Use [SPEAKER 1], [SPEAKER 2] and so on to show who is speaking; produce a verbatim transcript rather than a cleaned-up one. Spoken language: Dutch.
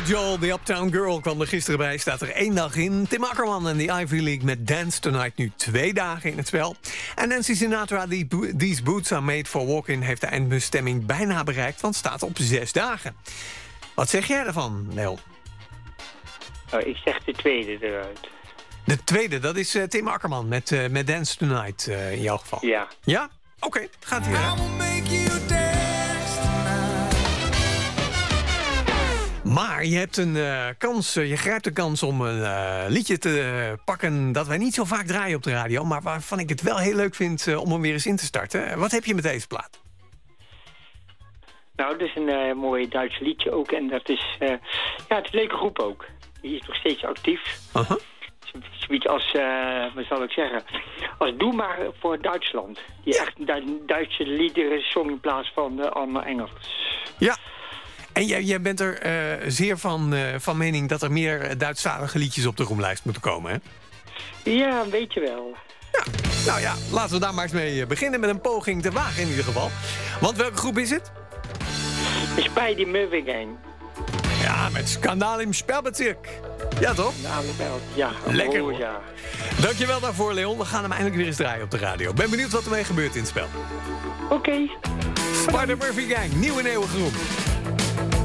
[SPEAKER 1] Billy Joel, The Uptown Girl, kwam er gisteren bij. Staat er één dag in. Tim Akkerman en de Ivy League met Dance Tonight nu twee dagen in het spel. En Nancy Sinatra, die Bo- These Boots Are Made For Walking, heeft de eindbestemming bijna bereikt, want staat op zes dagen. Wat zeg jij ervan, Nel?
[SPEAKER 2] Oh, ik zeg de tweede eruit.
[SPEAKER 1] De tweede, dat is uh, Tim Akkerman met, uh, met Dance Tonight uh, in jouw geval.
[SPEAKER 2] Ja.
[SPEAKER 1] Ja? Oké, okay, gaat hier. Maar je hebt een uh, kans, uh, je grijpt de kans om een uh, liedje te uh, pakken dat wij niet zo vaak draaien op de radio, maar waarvan ik het wel heel leuk vind uh, om hem weer eens in te starten. Wat heb je met deze plaat?
[SPEAKER 2] Nou, dat is een uh, mooi Duits liedje ook. En dat is, uh, ja, het is een leuke groep ook. Die is nog steeds actief.
[SPEAKER 1] Uh-huh.
[SPEAKER 2] Zoiets als, uh, wat zal ik zeggen, als Doe maar voor Duitsland. Die echt du- Duitse liederen zong in plaats van uh, allemaal Engels.
[SPEAKER 1] Ja. En jij, jij bent er uh, zeer van, uh, van mening dat er meer Duitsstalige liedjes op de roemlijst moeten komen, hè?
[SPEAKER 2] Ja, weet je wel.
[SPEAKER 1] Ja, nou ja, laten we daar maar eens mee beginnen met een poging te wagen in ieder geval. Want welke groep is het?
[SPEAKER 2] De Spidey Moving Gang.
[SPEAKER 1] Ja, met Schandaal im Spelbezirk. Ja, toch?
[SPEAKER 2] Ja,
[SPEAKER 1] lekker
[SPEAKER 2] oh,
[SPEAKER 1] hoor.
[SPEAKER 2] Ja.
[SPEAKER 1] Dankjewel daarvoor, Leon. We gaan hem eindelijk weer eens draaien op de radio. Ben benieuwd wat ermee gebeurt in het spel.
[SPEAKER 2] Oké. Okay.
[SPEAKER 1] Spider Murphy Gang, nieuwe en eeuwige groep.